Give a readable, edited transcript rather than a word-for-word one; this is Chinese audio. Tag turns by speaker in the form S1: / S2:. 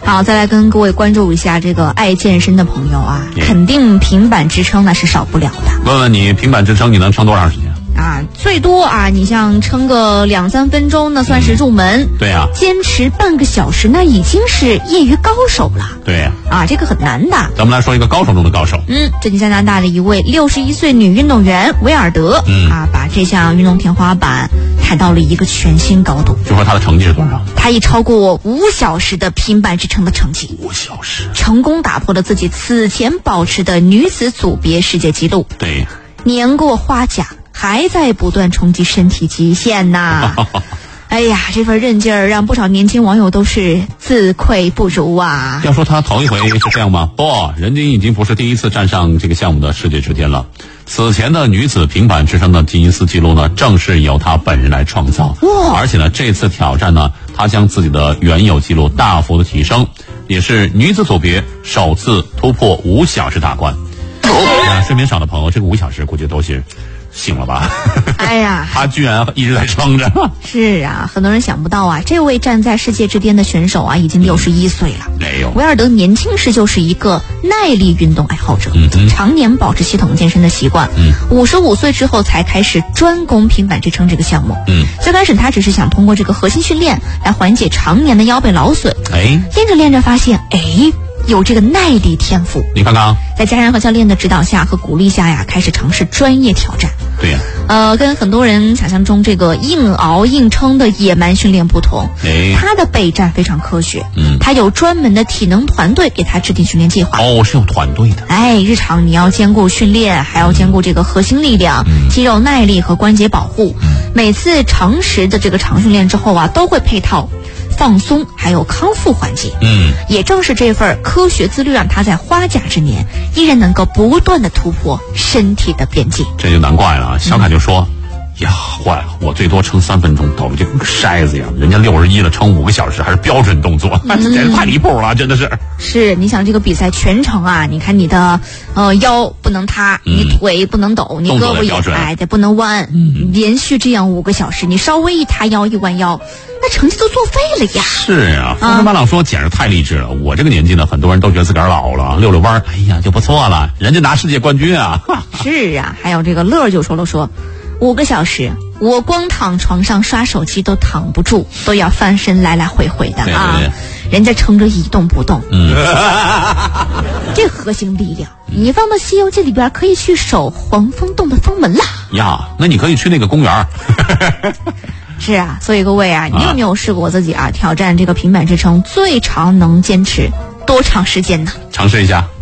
S1: 好，再来跟各位关注一下这个爱健身的朋友啊，肯定平板支撑那是少不了的。
S2: 问问你，平板支撑你能撑多长时间？
S1: 最多你像撑个2-3分钟，那算是入门。
S2: 对呀，
S1: 坚持半个小时，那已经是业余高手了。
S2: 对呀，
S1: 这个很难的。
S2: 咱们来说一个高手中的高手。
S1: 最近加拿大的一位61岁女运动员维尔德，把这项运动天花板抬到了一个全新高度。
S2: 就说她的成绩是多少？
S1: 她以超过5小时的平板支撑的成绩
S2: ，5小时，
S1: 成功打破了自己此前保持的女子组别世界纪录。
S2: 对，
S1: 年过花甲，还在不断冲击身体极限呐。哎呀，这份韧劲儿让不少年轻网友都是自愧不如啊。
S2: 要说他头一回是这样吗？不，人家已经不是第一次站上这个项目的世界之巅了。此前的女子平板支撑的吉尼斯纪录呢，正是由他本人来创造。而且呢，这次挑战呢，他将自己的原有纪录大幅的提升，也是女子组别首次突破5小时大关。睡眠少的朋友，这个5小时估计都是醒了吧？
S1: 哎呀，
S2: 他居然一直在撑着。
S1: 是啊，很多人想不到这位站在世界之巅的选手已经61岁了。
S2: 没有，
S1: 维尔德年轻时就是一个耐力运动爱好者，常年保持系统健身的习惯。55岁之后才开始专攻平板支撑这个项目。最开始他只是想通过这个核心训练来缓解常年的腰背劳损。练着练着发现，有这个耐力天赋。
S2: 你看看，
S1: 在家人和教练的指导下和鼓励下开始尝试专业挑战。
S2: 对呀，
S1: 跟很多人想象中这个硬熬硬撑的野蛮训练不同，他的备战非常科学。他有专门的体能团队给他制定训练计划。
S2: 是有团队的。
S1: 日常你要兼顾训练，还要兼顾这个核心力量、肌肉耐力和关节保护。每次长时的这个长训练之后都会配套放松还有康复环节。也正是这份科学自律，让他在花甲之年依然能够不断的突破身体的边界。
S2: 这就难怪了。小凯就说，呀，坏了，我最多撑3分钟，抖得就跟个筛子一样。人家61了，撑5个小时还是标准动作，这太离谱了，真的是。
S1: 是，你想这个比赛全程你看你的腰不能塌，你腿不能抖，你胳膊也得不能弯，连续这样5个小时，你稍微一塌腰一弯腰，那成绩都作废了呀。
S2: 是啊，风神八朗说简直太励志了。我这个年纪呢，很多人都觉得自个儿老了，溜溜弯，就不错了，人家拿世界冠军啊。
S1: 是啊，还有这个乐就说5个小时，我光躺床上刷手机都躺不住，都要翻身来来回回的
S2: 对。
S1: 人家撑着一动不动。这核心力量，你放到《西游记》里边可以去守黄风洞的风门了
S2: 呀。那你可以去那个公园。
S1: 是啊，所以各位你有没有试过自己挑战这个平板支撑最长能坚持多长时间呢？
S2: 尝试一下。